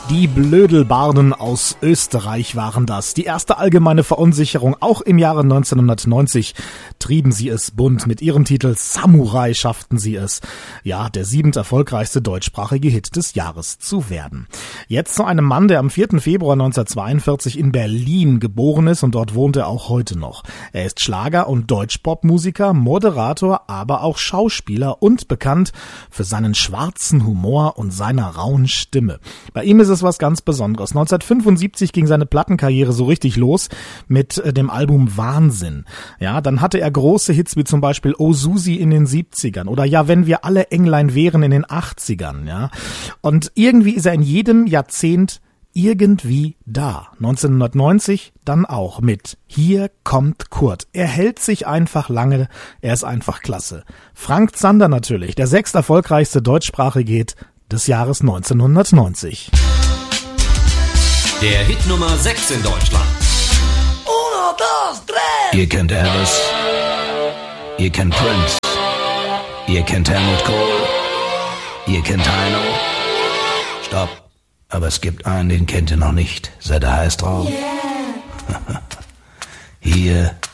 Die Blödelbarden aus Österreich waren das. Die erste allgemeine Verunsicherung, auch im Jahre 1990 trieben sie es bunt. Mit ihrem Titel Samurai schafften sie es, ja, der 7. erfolgreichste deutschsprachige Hit des Jahres zu werden. Jetzt zu einem Mann, der am 4. Februar 1942 in Berlin geboren ist und dort wohnt er auch heute noch. Er ist Schlager- und Deutschpop-Musiker, Moderator, aber auch Schauspieler und bekannt für seinen schwarzen Humor und seiner rauen Stimme. Bei ihm ist es was ganz Besonderes. 1975 ging seine Plattenkarriere so richtig los mit dem Album Wahnsinn. Ja, dann hatte er große Hits wie zum Beispiel Oh Susi in den 70ern oder Ja, wenn wir alle Englein wären in den 80ern. Ja, und irgendwie ist er in jedem Jahrzehnt irgendwie da. 1990 dann auch mit Hier kommt Kurt. Er hält sich einfach lange, er ist einfach klasse. Frank Zander natürlich, der 6. erfolgreichste deutschsprachige Hit des Jahres 1990. Der Hit Nummer 6 in Deutschland. 1, 2, 3. Ihr kennt Elvis, ihr kennt Prince, ihr kennt Helmut Kohl, ihr kennt Heino. Stopp, aber es gibt einen, den kennt ihr noch nicht. Seid ihr heiß drauf? Yeah. Hier